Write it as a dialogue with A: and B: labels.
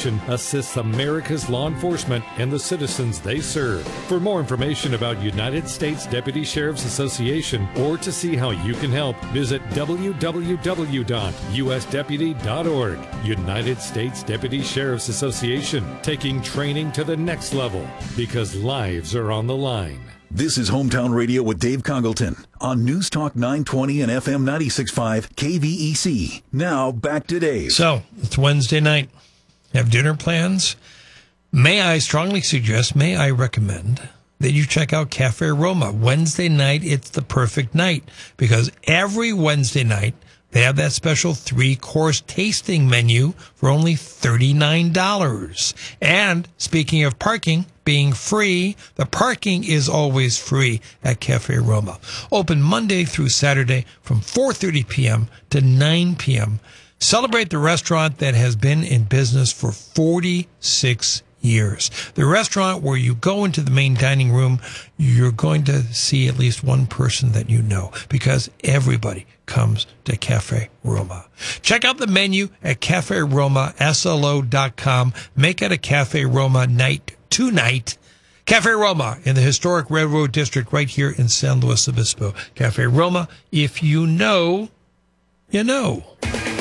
A: Association assists America's law enforcement and the citizens they serve. For more information about United States Deputy Sheriff's Association or to see how you can help, visit www.usdeputy.org. United States Deputy Sheriff's Association, taking training to the next level because lives are on the line.
B: This is Hometown Radio with Dave Congleton on News Talk 920 and FM 96.5 KVEC. Now, back to Dave.
C: So, it's Wednesday night. Have dinner plans? May I recommend that you check out Cafe Roma. Wednesday night, it's the perfect night because every Wednesday night, they have that special 3-course tasting menu for only $39. And speaking of parking being free, the parking is always free at Cafe Roma. Open Monday through Saturday from 4:30 p.m. to 9 p.m. Celebrate the restaurant that has been in business for 46 years. The restaurant where you go into the main dining room, you're going to see at least one person that you know because everybody comes to Cafe Roma. Check out the menu at CafeRomaSLO.com. Make it a Cafe Roma night tonight. Cafe Roma in the historic Railroad District right here in San Luis Obispo. Cafe Roma, if you know, you know.